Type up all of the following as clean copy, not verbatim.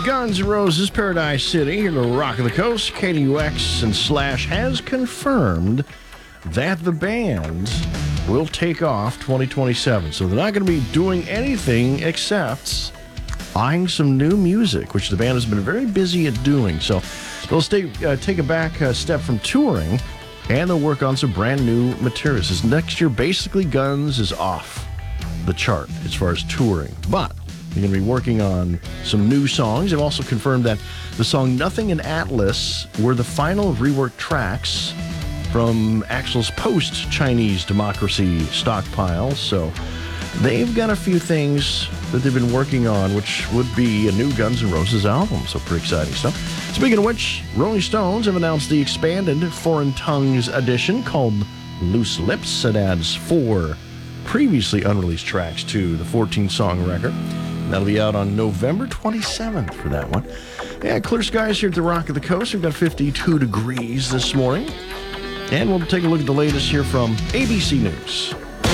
Guns N' Roses, Paradise City, here to Rock of the Coast. KDUX and Slash has confirmed that the band will take off 2027. So they're not going to be doing anything except buying some new music, which the band has been very busy at doing. So they'll take a back step from touring, and they'll work on some brand new materials. This next year, basically, Guns is off the chart as far as touring. But they're going to be working on some new songs. They've also confirmed that the song Nothing in Atlas were the final reworked tracks from Axl's post-Chinese Democracy stockpile. So they've got a few things that they've been working on, which would be a new Guns N' Roses album. So pretty exciting stuff. Speaking of which, Rolling Stones have announced the expanded Foreign Tongues edition called Loose Lips. It adds 4 previously unreleased tracks to the 14-song record. That'll be out on November 27th for that one. Yeah, clear skies here at the Rock of the Coast. We've got 52 degrees this morning. And we'll take a look at the latest here from ABC News.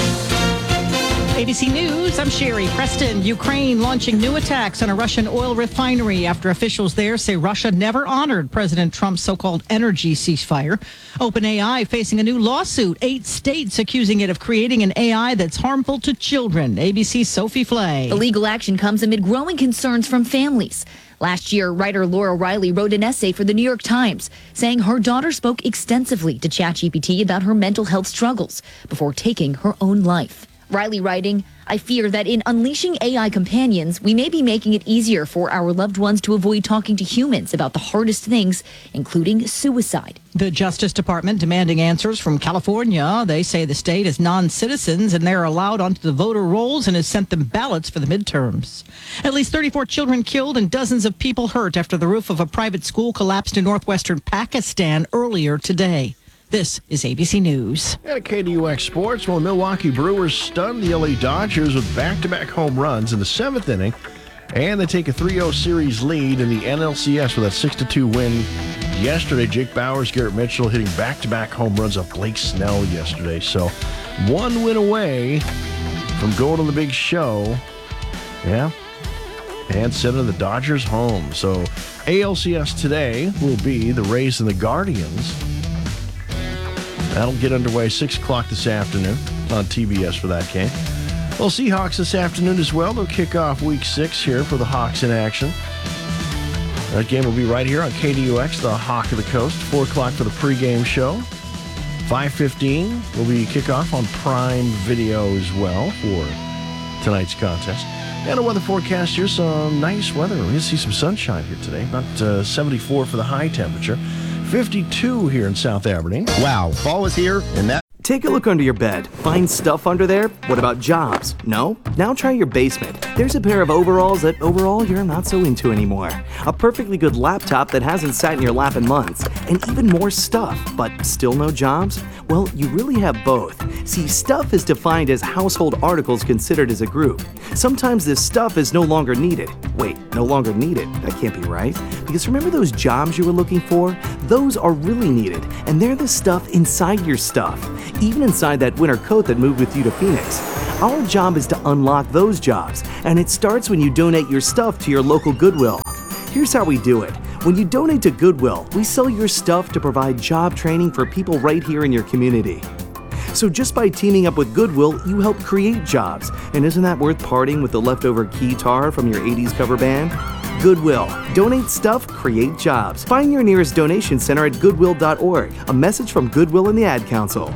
ABC News, I'm Sherry Preston. Ukraine launching new attacks on a Russian oil refinery after officials there say Russia never honored President Trump's so-called energy ceasefire. OpenAI facing a new lawsuit. 8 states accusing it of creating an AI that's harmful to children. ABC's Sophie Flay. The legal action comes amid growing concerns from families. Last year, writer Laura Riley wrote an essay for the New York Times saying her daughter spoke extensively to ChatGPT about her mental health struggles before taking her own life. Riley writing, I fear that in unleashing AI companions, we may be making it easier for our loved ones to avoid talking to humans about the hardest things, including suicide. The Justice Department demanding answers from California. They say the state is non-citizens and they're allowed onto the voter rolls and has sent them ballots for the midterms. At least 34 children killed and dozens of people hurt after the roof of a private school collapsed in northwestern Pakistan earlier today. This is ABC News. And at KDUX Sports, well, the Milwaukee Brewers stunned the LA Dodgers with back-to-back home runs in the 7th inning, and they take a 3-0 series lead in the NLCS with that 6-2 win yesterday. Jake Bauers, Garrett Mitchell hitting back-to-back home runs off Blake Snell yesterday. So 1 win away from going to the big show. Yeah. And sending the Dodgers home. So ALCS today will be the Rays and the Guardians. That'll get underway 6 o'clock this afternoon on TBS for that game. Well, Seahawks this afternoon as well. They'll kick off Week 6 here for the Hawks in action. That game will be right here on KDUX, the Hawk of the Coast. 4 o'clock for the pregame show. 5:15 will be kickoff on Prime Video as well for tonight's contest. And a weather forecast here, some nice weather. We're going to see some sunshine here today. About 74 for the high temperature. 52 here in South Aberdeen. Wow, fall is here, and that... Take a look under your bed. Find stuff under there? What about jobs? No? Now try your basement. There's a pair of overalls that overall you're not so into anymore. A perfectly good laptop that hasn't sat in your lap in months. And even more stuff, but still no jobs? Well, you really have both. See, stuff is defined as household articles considered as a group. Sometimes this stuff is no longer needed. Wait, no longer needed? That can't be right. Because remember those jobs you were looking for? Those are really needed, and they're the stuff inside your stuff. Even inside that winter coat that moved with you to Phoenix. Our job is to unlock those jobs, and it starts when you donate your stuff to your local Goodwill. Here's how we do it. When you donate to Goodwill, we sell your stuff to provide job training for people right here in your community. So just by teaming up with Goodwill, you help create jobs. And isn't that worth parting with the leftover keytar from your 80s cover band? Goodwill. Donate stuff, create jobs. Find your nearest donation center at goodwill.org. A message from Goodwill and the Ad Council.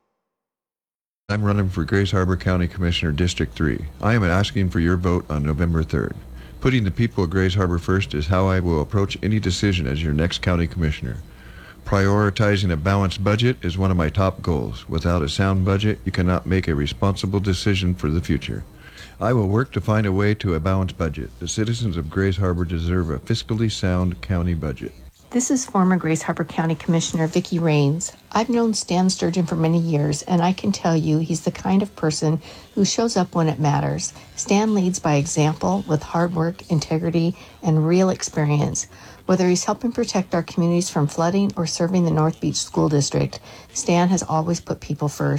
I'm running for Grays Harbor County Commissioner District 3. I am asking for your vote on November 3rd. Putting the people of Grays Harbor first is how I will approach any decision as your next county commissioner. Prioritizing a balanced budget is one of my top goals. Without a sound budget, you cannot make a responsible decision for the future. I will work to find a way to a balanced budget. The citizens of Grays Harbor deserve a fiscally sound county budget. This is former Grays Harbor County Commissioner Vicki Rains. I've known Stan Sturgeon for many years, and I can tell you he's the kind of person who shows up when it matters. Stan leads by example with hard work, integrity, and real experience. Whether he's helping protect our communities from flooding or serving the North Beach School District, Stan has always put people first.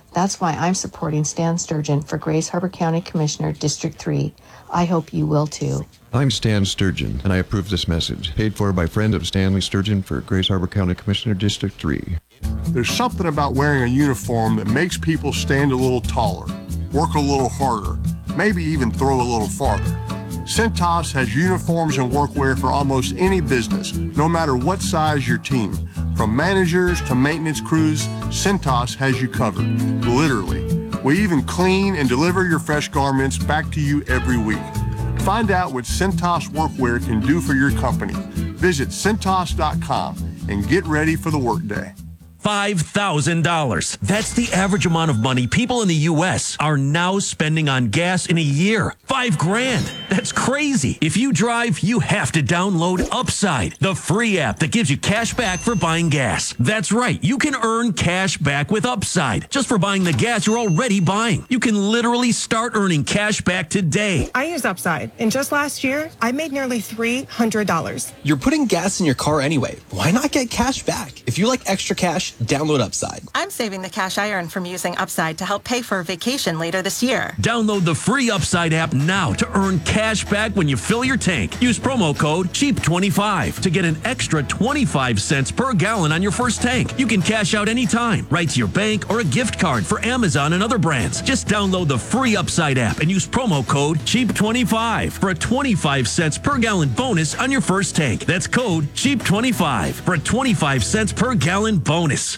That's why I'm supporting Stan Sturgeon for Grace Harbor County Commissioner, District 3. I hope you will too. I'm Stan Sturgeon, and I approve this message. Paid for by friend of Stanley Sturgeon for Grace Harbor County Commissioner, District 3. There's something about wearing a uniform that makes people stand a little taller, work a little harder, maybe even throw a little farther. Cintas has uniforms and workwear for almost any business, no matter what size your team. From managers to maintenance crews, Cintas has you covered, literally. We even clean and deliver your fresh garments back to you every week. Find out what Cintas workwear can do for your company. Visit Cintas.com and get ready for the workday. $5,000. That's the average amount of money people in the U.S. are now spending on gas in a year. $5,000. That's crazy. If you drive, you have to download Upside, the free app that gives you cash back for buying gas. That's right. You can earn cash back with Upside just for buying the gas you're already buying. You can literally start earning cash back today. I use Upside, and just last year, I made nearly $300. You're putting gas in your car anyway. Why not get cash back? If you like extra cash, download Upside. I'm saving the cash I earn from using Upside to help pay for a vacation later this year. Download the free Upside app now to earn cash back when you fill your tank. Use promo code CHEAP25 to get an extra 25 cents per gallon on your first tank. You can cash out anytime, right to your bank or a gift card for Amazon and other brands. Just download the free Upside app and use promo code CHEAP25 for a 25 cents per gallon bonus on your first tank. That's code CHEAP25 for a 25 cents per gallon bonus.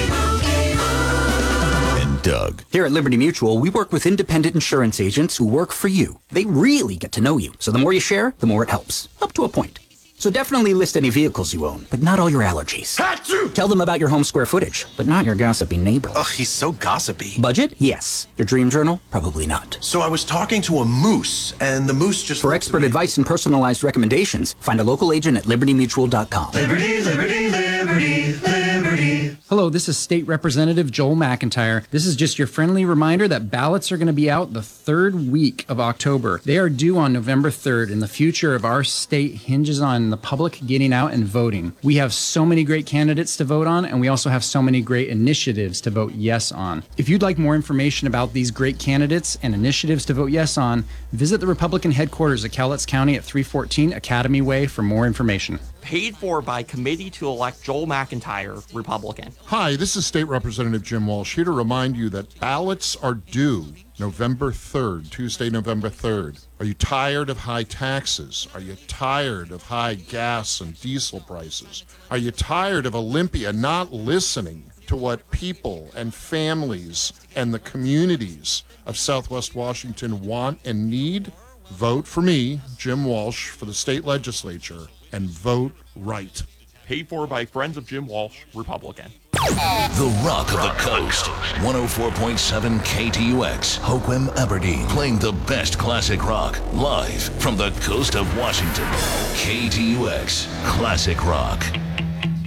And Doug. Here at Liberty Mutual, we work with independent insurance agents who work for you. They really get to know you. So the more you share, the more it helps. Up to a point. So definitely list any vehicles you own, but not all your allergies. Achoo! Tell them about your home square footage, but not your gossipy neighbor. Ugh, he's so gossipy. Budget? Yes. Your dream journal? Probably not. So I was talking to a moose, and the moose just... For expert advice and personalized recommendations, find a local agent at libertymutual.com. Liberty, liberty, liberty, liberty. Hello, this is State Representative Joel McIntyre. This is just your friendly reminder that ballots are going to be out the third week of October. They are due on November 3rd, and the future of our state hinges on the public getting out and voting. We have so many great candidates to vote on, and we also have so many great initiatives to vote yes on. If you'd like more information about these great candidates and initiatives to vote yes on, visit the Republican headquarters at Cowlitz County at 314 Academy Way for more information. Paid for by Committee to Elect Joel McIntyre, Republican. Hi, this is State Representative Jim Walsh, here to remind you that ballots are due November 3rd, Tuesday, November 3rd. Are you tired of high taxes? Are you tired of high gas and diesel prices? Are you tired of Olympia not listening to what people and families and the communities of Southwest Washington want and need? Vote for me, Jim Walsh, for the state legislature, and vote right. Paid for by Friends of Jim Walsh, Republican. The Rock of the Coast, 104.7 KTUX, Hoquiam, Aberdeen, playing the best classic rock live from the coast of Washington. KTUX Classic Rock.